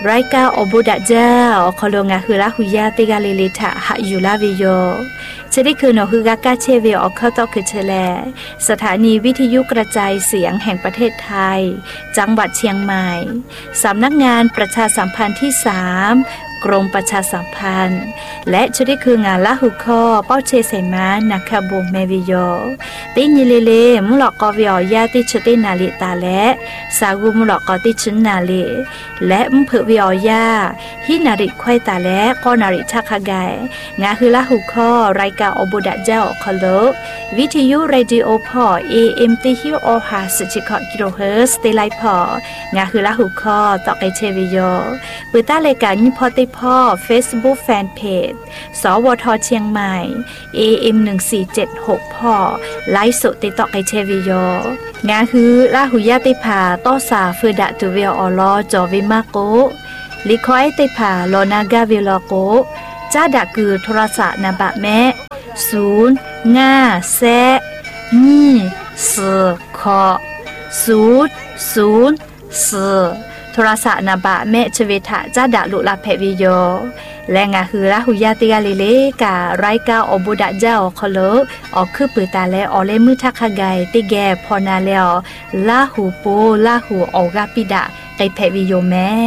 รายการอบุดะเจ้าขอลงงาคือละหุยาติกาลิลิทะหะอยู่ลาวิโยจะได้คือนอคือกากาเชเวอเข้าต่อคือเชลสถานีวิทยุกระจายเสียงแห่งประเทศไทยจังหวัดเชียงใหม่สำนักงานประชาสัมพันธ์ที่3กรมประชาสัมพันธ์และจะได้คืองานละหุข้อเป้าเชเสมานาคาบุเมวิโยติญิเลเลมุหลอกกอวิอยาติชตินาลิตาและสากุมุหลอกกอติชนาลิและมเผวิอยาฮินาริควายตาและกอนาริชักขะไกงาคือละหุข้อรายการอบุดะเจ้าคโลวิทยุเรดิโอพอ AM ติฮิโอฮาสจิคอกิโลเฮิรตซ์เตไลพองาคือละหุข้อต่อไกเชวิโยปือต้ารายการยิพอติพ่อ Facebook Fanpage สวทเชียงใหม่ AM 1476พ่อไลฟ์สดติดต่อไกเชวิโยงาคือลาหุยาติภาต้อสาฟืดะตุเวออลอจอวิมาโกลิคอยติภาโลนากาเวลโกจ้าดะคือโทรศัพท์นาบะแม่0 5 แซนี่สคอ0 โทรศัพท์นาบะแม่ชเวทะจ้าดะลุลาเพวิโยและงาคือละหุยาติกาลิเลการายการอบุดะเจ้าคโลออกคือปือตาและออเลมือทักขะไกติแกพอนาแล้วลาหูโปลาหูออกาปิดะไกเพวิโยแม่